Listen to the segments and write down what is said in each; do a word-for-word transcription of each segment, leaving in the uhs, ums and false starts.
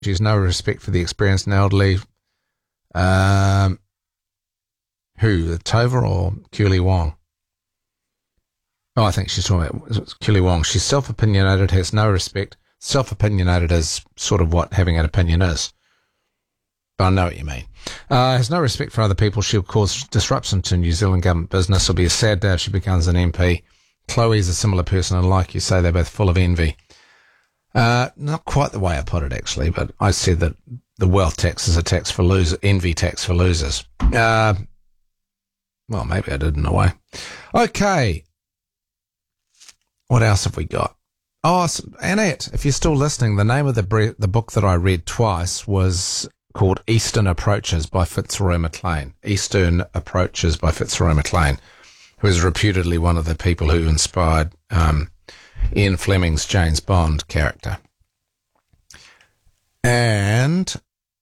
She has no respect for the experienced and elderly. Um, who, Tova or Keely Wong? Oh, I think she's talking about Keely Wong. She's self-opinionated, has no respect. Self-opinionated is sort of what having an opinion is. But I know what you mean. Uh, has no respect for other people. She'll cause disruption to New Zealand government business. It'll be a sad day if she becomes an M P. Chloe's a similar person, and like you say, they're both full of envy. Uh, not quite the way I put it, actually, but I said that the wealth tax is a tax for losers, envy tax for losers. Uh, well, maybe I did in a way. Okay. What else have we got? Oh, Annette, if you're still listening, the name of the bre- the book that I read twice was called Eastern Approaches by Fitzroy MacLean. Eastern Approaches by Fitzroy MacLean, who is reputedly one of the people who inspired um, Ian Fleming's James Bond character. And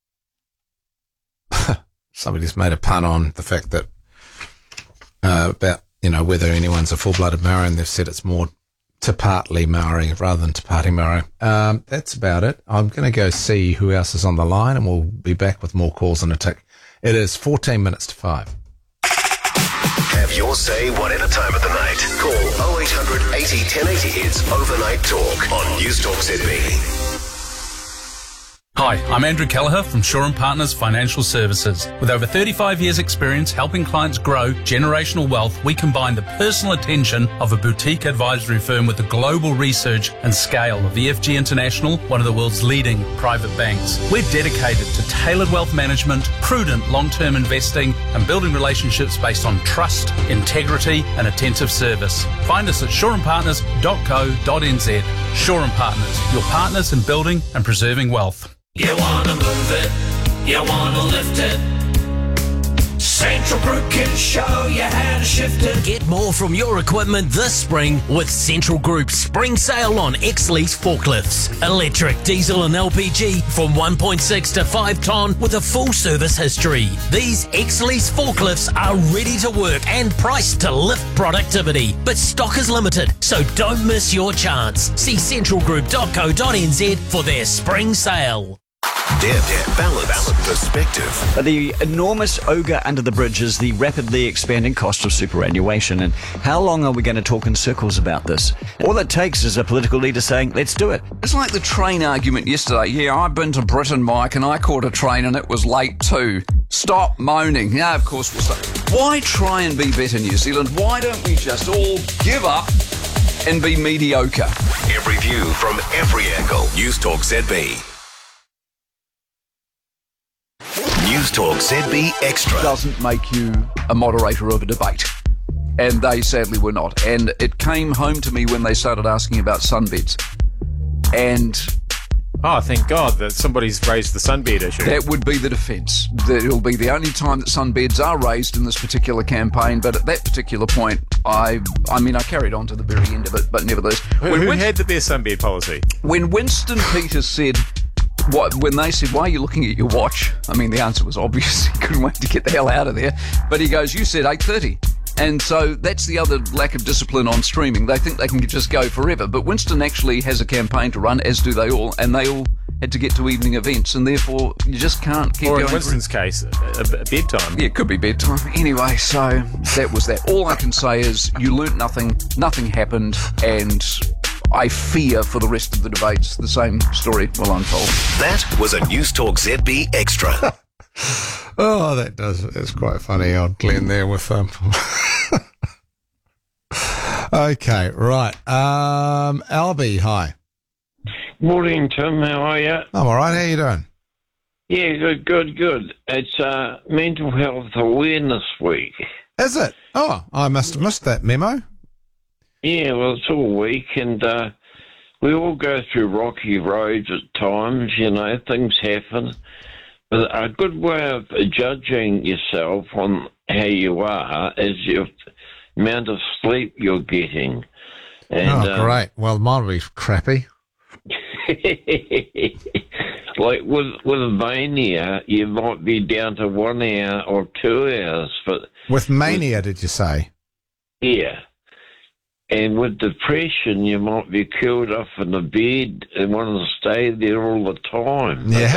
somebody's made a pun on the fact that uh, about, you know, whether anyone's a full-blooded Maori, and they've said it's more Te Pāti Maori rather than Te Pāti Maori. Um, that's about it. I'm going to go see who else is on the line, and we'll be back with more calls in a tick. It is fourteen minutes to five. Have your say whatever time of the night. Call oh eight hundred eighty ten eighty. It's Overnight Talk on News Talk Z B. Hi, I'm Andrew Kelleher from Shaw and Partners Financial Services. With over thirty-five years experience helping clients grow generational wealth, we combine the personal attention of a boutique advisory firm with the global research and scale of E F G International, one of the world's leading private banks. We're dedicated to tailored wealth management, prudent long-term investing, and building relationships based on trust, integrity, and attentive service. Find us at shaw and partners dot co dot n z. Shaw and Partners, your partners in building and preserving wealth. You wanna move it, you wanna lift it. Central Group can show you how to shift it. Get more from your equipment this spring with Central Group's spring sale on X-Lease forklifts. Electric, diesel and L P G from one point six to five tonne with a full service history. These X-Lease forklifts are ready to work and priced to lift productivity. But stock is limited, so don't miss your chance. See central group dot co dot n z for their spring sale. Depth, balance, perspective. The enormous ogre under the bridge is the rapidly expanding cost of superannuation. And how long are we going to talk in circles about this? All it takes is a political leader saying, let's do it. It's like the train argument yesterday. Yeah, I've been to Britain, Mike, and I caught a train and it was late too. Stop moaning. Yeah, of course we'll stop. Why try and be better, New Zealand? Why don't we just all give up and be mediocre? Every view from every angle. News Talk Z B. News Talk Z B Extra. Doesn't make you a moderator of a debate. And they sadly were not. And it came home to me when they started asking about sunbeds. And oh, thank God that somebody's raised the sunbed issue. That would be the defence. That it'll be the only time that sunbeds are raised in this particular campaign. But at that particular point, I I mean, I carried on to the very end of it, but nevertheless. Who, when who Winston, had the best sunbed policy? When Winston Peters said, what, when they said, why are you looking at your watch? I mean, the answer was obvious. He couldn't wait to get the hell out of there. But he goes, you said eight thirty. And so that's the other lack of discipline on streaming. They think they can just go forever. But Winston actually has a campaign to run, as do they all, and they all had to get to evening events, and therefore you just can't keep or going. Or in Winston's case, a, a bedtime. Yeah, it could be bedtime. Anyway, so that was that. All I can say is you learnt nothing, nothing happened, and I fear for the rest of the debates the same story will unfold. That was a News Talk Z B Extra. Oh, that does. It's quite funny, old Glenn there with um. Okay, right. Um, Albie, hi. Morning, Tim. How are you? I'm all right. How you doing? Yeah, good, good, good. It's uh, Mental Health Awareness Week. Is it? Oh, I must have missed that memo. Yeah, well, it's all week, and uh, we all go through rocky roads at times, you know, things happen. But a good way of judging yourself on how you are is your amount of sleep you're getting. And, oh, great. Um, well, mine will be crappy. Like with with mania, you might be down to one hour or two hours. But with mania, with, did you say? Yeah. And with depression, you might be curled up in a bed and want to stay there all the time. Yeah.